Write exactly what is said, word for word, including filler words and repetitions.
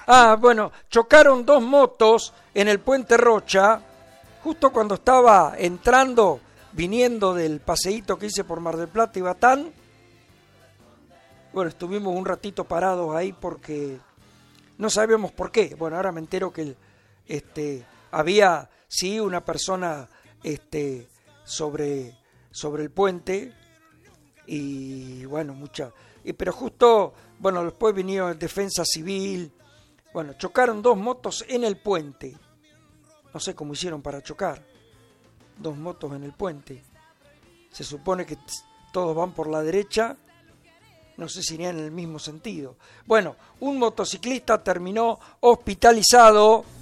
Ah, bueno, chocaron dos motos en el Puente Rocha, justo cuando estaba entrando, viniendo del paseíto que hice por Mar del Plata y Batán. Bueno, estuvimos un ratito parados ahí porque no sabíamos por qué. Bueno, ahora me entero que este, había, sí, una persona este, sobre, sobre el puente y, bueno, mucha... Y, pero justo, bueno, después vinieron Defensa Civil. Bueno, chocaron dos motos en el puente. No sé cómo hicieron para chocar. Dos motos en el puente. Se supone que todos van por la derecha. No sé si irían en el mismo sentido. Bueno, un motociclista terminó hospitalizado